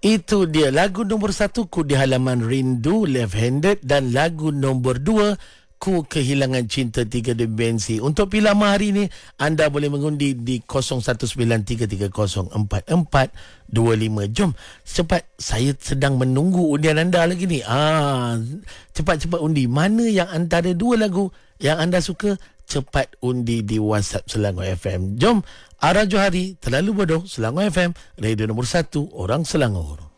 Itu dia lagu nombor 1, Ku di Halaman Rindu, Left Handed. Dan lagu nombor 2, Ku Kehilangan Cinta, 3 Dimensi. Untuk pilihan hari ini, anda boleh mengundi di 0193304425. Jom, cepat. Saya sedang menunggu undian anda lagi ni. Cepat-cepat undi. Mana yang antara dua lagu yang anda suka? Cepat undi di WhatsApp Selangor FM. Jom, Ara Johari, Terlalu Bodoh, Selangor FM, radio nombor 1, orang Selangor.